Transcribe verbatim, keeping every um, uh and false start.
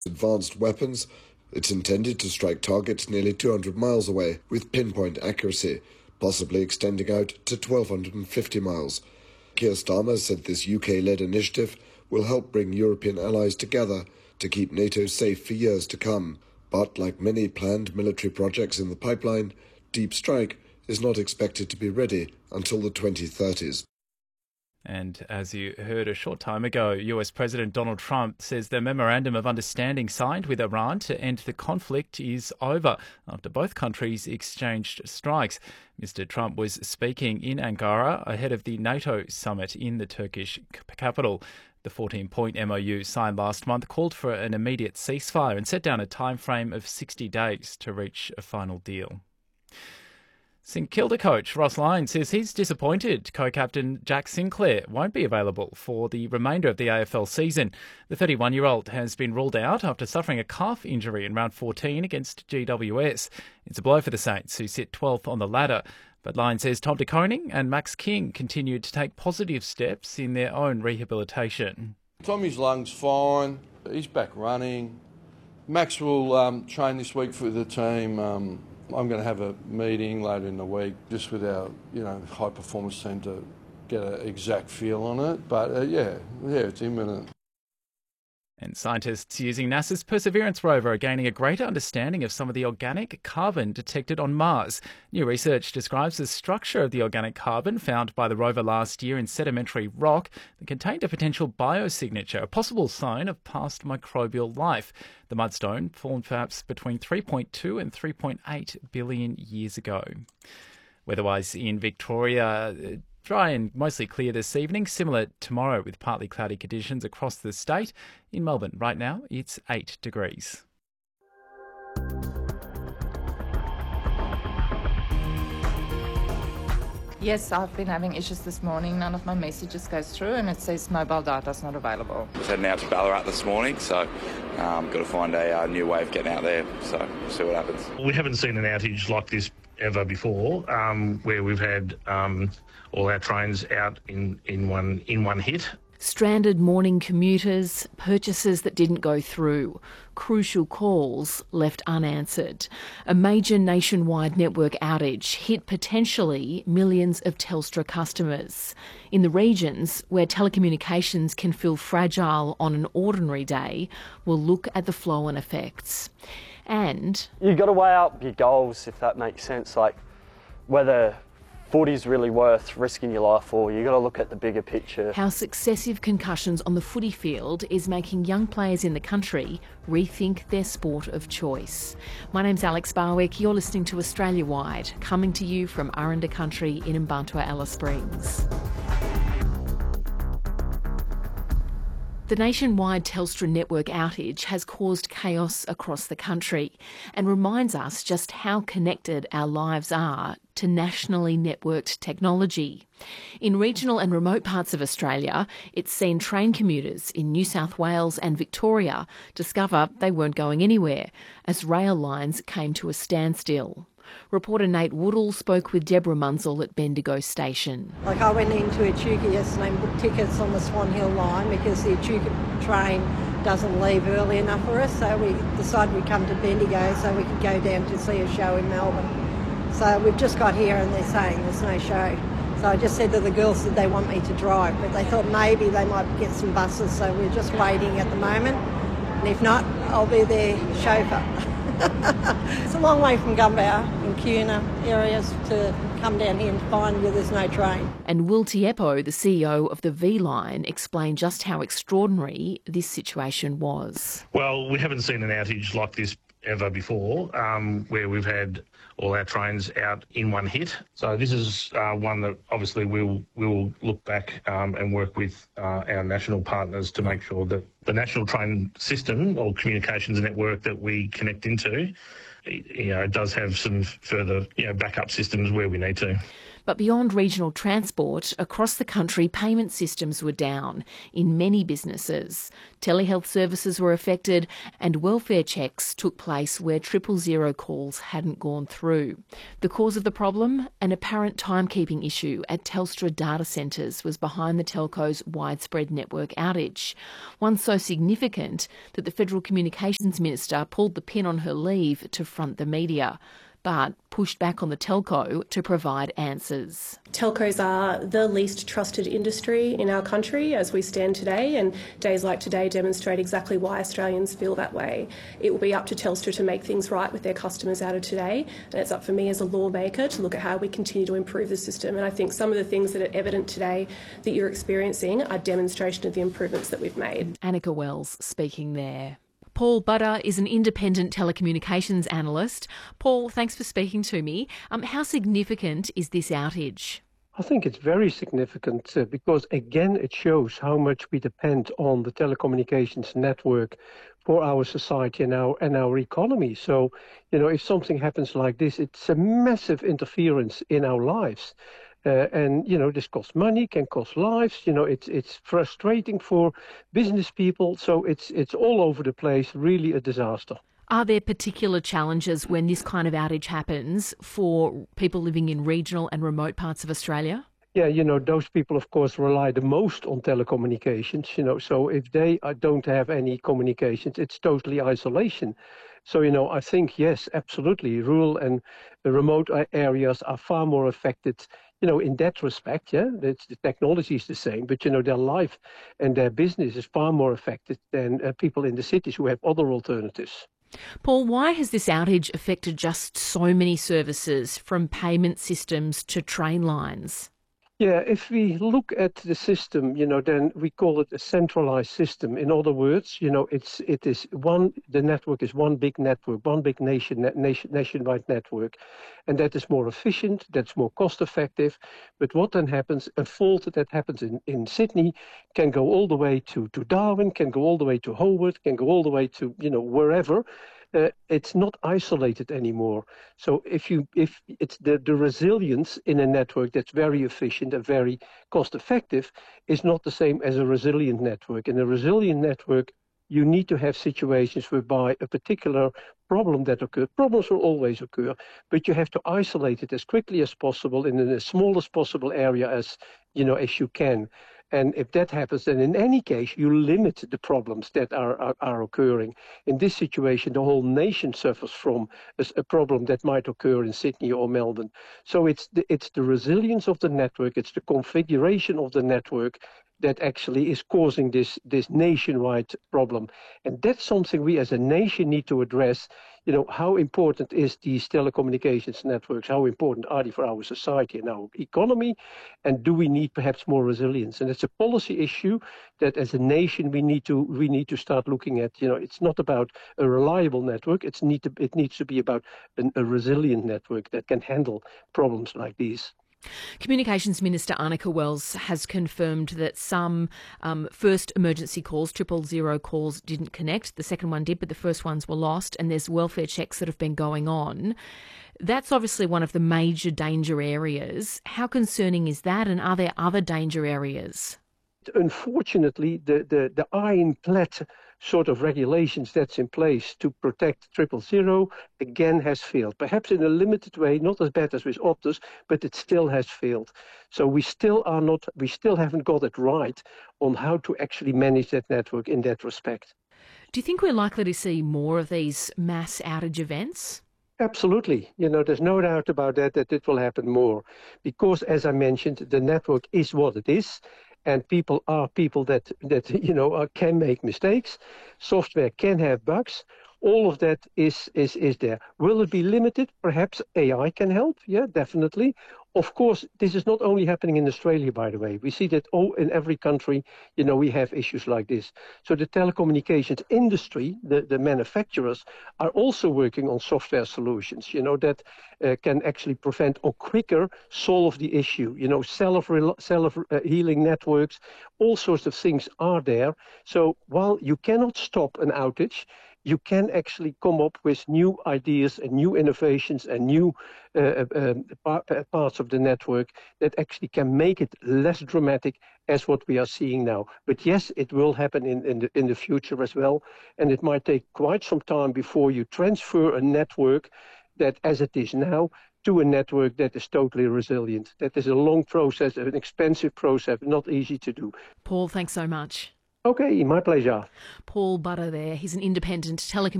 Advanced weapons, it's intended to strike targets nearly two hundred miles away with pinpoint accuracy, possibly extending out to twelve fifty miles. Keir Starmer said this U K-led initiative will help bring European allies together to keep NATO safe for years to come. But like many planned military projects in the pipeline, Deep Strike is not expected to be ready until the twenty thirties. And as you heard a short time ago, U S President Donald Trump says the memorandum of understanding signed with Iran to end the conflict is over after both countries exchanged strikes. Mister Trump was speaking in Ankara ahead of the NATO summit in the Turkish capital. The fourteen-point M O U signed last month called for an immediate ceasefire and set down a time frame of sixty days to reach a final deal. St Kilda coach Ross Lyon says he's disappointed co-captain Jack Sinclair won't be available for the remainder of the A F L season. The thirty-one-year-old has been ruled out after suffering a calf injury in round fourteen against G W S. It's a blow for the Saints, who sit twelfth on the ladder. But Lyon says Tom De Koning and Max King continued to take positive steps in their own rehabilitation. Tommy's lungs fine. He's back running. Max will um, train this week for the team. Um, I'm going to have a meeting later in the week just with our, you know, high performance team to get an exact feel on it. But uh, yeah, yeah, it's imminent. And scientists using NASA's Perseverance rover are gaining a greater understanding of some of the organic carbon detected on Mars. New research describes the structure of the organic carbon found by the rover last year in sedimentary rock that contained a potential biosignature, a possible sign of past microbial life. The mudstone formed perhaps between three point two and three point eight billion years ago. Weatherwise in Victoria, dry and mostly clear this evening, similar tomorrow with partly cloudy conditions across the state. In Melbourne right now, it's eight degrees. Yes, I've been having issues this morning. None of my messages goes through and it says mobile data is not available. I was heading out to Ballarat this morning, so um, got to find a uh, new way of getting out there, so we'll see what happens. We haven't seen an outage like this ever before, um, where we've had um, all our trains out in, in one in one hit. Stranded morning commuters, purchases that didn't go through, crucial calls left unanswered. A major nationwide network outage hit potentially millions of Telstra customers. In the regions where telecommunications can feel fragile on an ordinary day, we'll look at the flow-on effects. And you've got to weigh up your goals, if that makes sense, like whether footy's really worth risking your life for. You've got to look at the bigger picture. How successive concussions on the footy field is making young players in the country rethink their sport of choice. My name's Alex Barwick. You're listening to Australia Wide, coming to you from Aranda Country in Mbantua, Alice Springs. The nationwide Telstra network outage has caused chaos across the country and reminds us just how connected our lives are to nationally networked technology. In regional and remote parts of Australia, it's seen train commuters in New South Wales and Victoria discover they weren't going anywhere as rail lines came to a standstill. Reporter Nate Woodall spoke with Deborah Munsell at Bendigo Station. Like I went into Echuca yesterday and booked tickets on the Swan Hill line because the Echuca train doesn't leave early enough for us, so we decided we'd come to Bendigo so we could go down to see a show in Melbourne. So we've just got here and they're saying there's no show. So I just said to the girls that they want me to drive, but they thought maybe they might get some buses, so we're just waiting at the moment. And if not, I'll be their chauffeur. It's a long way from Gumbau and Cuna areas to come down here and find where there's no train. And Will Tiepo, the C E O of the V-Line, explained just how extraordinary this situation was. Well, we haven't seen an outage like this ever before, um, where we've had all our trains out in one hit. So this is uh, one that obviously we'll we'll look back um, and work with uh, our national partners to make sure that the national train system or communications network that we connect into, you know, does have some further, you know, backup systems where we need to. But beyond regional transport, across the country, payment systems were down in many businesses. Telehealth services were affected and welfare checks took place where triple zero calls hadn't gone through. The cause of the problem? An apparent timekeeping issue at Telstra data centres was behind the telco's widespread network outage. One so significant that the Federal Communications Minister pulled the pin on her leave to front the media, but pushed back on the telco to provide answers. Telcos are the least trusted industry in our country as we stand today, and days like today demonstrate exactly why Australians feel that way. It will be up to Telstra to make things right with their customers out of today, and it's up for me as a lawmaker to look at how we continue to improve the system. And I think some of the things that are evident today that you're experiencing are demonstration of the improvements that we've made. Annika Wells speaking there. Paul Butter is an independent telecommunications analyst. Paul, thanks for speaking to me. Um, how significant is this outage? I think it's very significant uh, because, again, it shows how much we depend on the telecommunications network for our society and our, and our economy. So, you know, if something happens like this, it's a massive interference in our lives. Uh, and, you know, this costs money, can cost lives. You know, it's it's frustrating for business people. So it's it's all over the place, really a disaster. Are there particular challenges when this kind of outage happens for people living in regional and remote parts of Australia? Yeah, you know, those people, of course, rely the most on telecommunications, you know, so if they uh, don't have any communications, it's totally isolation. So, you know, I think, yes, absolutely, rural and remote areas are far more affected, you know, in that respect. Yeah, it's, the technology is the same, but, you know, their life and their business is far more affected than uh, people in the cities who have other alternatives. Paul, why has this outage affected just so many services, from payment systems to train lines? Yeah, if we look at the system, you know, then we call it a centralized system. In other words, you know, it's it is one. The network is one big network, one big nation, nation nationwide network, and that is more efficient. That's more cost effective. But what then happens? A fault that happens in, in Sydney can go all the way to to Darwin, can go all the way to Hobart, can go all the way to, you know, wherever. Uh, it's not isolated anymore. So if you if it's the, the resilience in a network that's very efficient and very cost effective is not the same as a resilient network. In a resilient network, you need to have situations whereby a particular problem that occurs, problems will always occur, but you have to isolate it as quickly as possible in the smallest possible area as, you know, as you can. And if that happens, then in any case, you limit the problems that are, are, are occurring. In this situation, the whole nation suffers from a, a problem that might occur in Sydney or Melbourne. So it's the, it's the resilience of the network, it's the configuration of the network that actually is causing this, this nationwide problem. And that's something we as a nation need to address. You know, how important is these telecommunications networks? How important are they for our society and our economy? And do we need perhaps more resilience? And it's a policy issue that as a nation we need to we need to start looking at. You know, it's not about a reliable network. It's need to it needs to be about an, a resilient network that can handle problems like these. Communications Minister Annika Wells has confirmed that some um, first emergency calls, triple zero calls, didn't connect. The second one did, but the first ones were lost, and there's welfare checks that have been going on. That's obviously one of the major danger areas. How concerning is that, and are there other danger areas? Unfortunately, the, the, the ironclad sort of regulations that's in place to protect triple zero again has failed. Perhaps in a limited way, not as bad as with Optus, but it still has failed. So we still are not, we still haven't got it right on how to actually manage that network in that respect. Do you think we're likely to see more of these mass outage events? Absolutely. You know, there's no doubt about that, that it will happen more. Because, as I mentioned, the network is what it is. And people are people that, that you know, are, can make mistakes. Software can have bugs. All of that is, is, is there. Will it be limited? Perhaps A I can help. Yeah, definitely. Of course, this is not only happening in Australia, by the way. We see that all in every country, you know, we have issues like this. So the telecommunications industry, the, the manufacturers, are also working on software solutions, you know, that uh, can actually prevent or quicker solve the issue. You know, self, self uh, healing networks, all sorts of things are there. So while you cannot stop an outage, you can actually come up with new ideas and new innovations and new uh, uh, parts of the network that actually can make it less dramatic as what we are seeing now. But yes, it will happen in, in, the, in the future as well. And it might take quite some time before you transfer a network that, as it is now, to a network that is totally resilient. That is a long process, an expensive process, not easy to do. Paul, thanks so much. Okay, my pleasure. Paul Butter there. He's an independent telecommunications